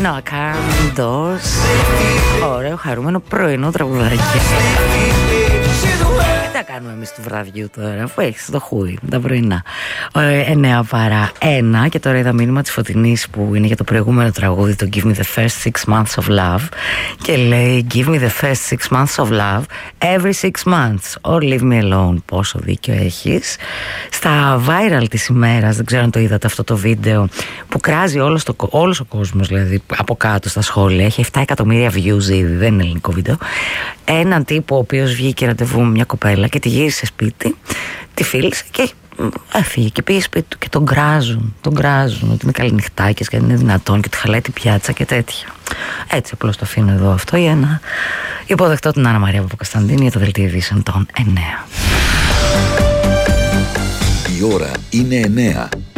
No Candos. Ωραίο χαρούμενο πρωινό τραγουδάκι. Τι θα κάνουμε εμείς του βραδιού τώρα, αφού έχεις το χούι, τα πρωινά. 9 παρά 1 και τώρα είδα μήνυμα της Φωτεινής που είναι για το προηγούμενο τραγούδι, το Give me the first 6 months of love, και λέει Give me the first 6 months of love every 6 months or leave me alone. Πόσο δίκιο έχεις. Στα viral της ημέρας, δεν ξέρω αν το είδατε αυτό το βίντεο που κράζει όλος ο κόσμος, δηλαδή από κάτω στα σχόλια, έχει 7 εκατομμύρια views ήδη, δεν είναι ελληνικό βίντεο. Έναν τύπο ο οποίος βγήκε ραντεβού με μια κοπέλα και τη γύρισε σπίτι, τη φίλησε και έφυγε και πήγε σπίτι του και τον κράζουν ότι είναι καληνυχτάκες και δεν είναι δυνατόν και τη χαλάει την πιάτσα και τέτοια. Έτσι απλώς το αφήνω εδώ αυτό για να υποδεχτώ την Άννα Μαρία Παπακοσταντίνη για το δελτίο ειδήσεων των 9. Η ώρα είναι 9.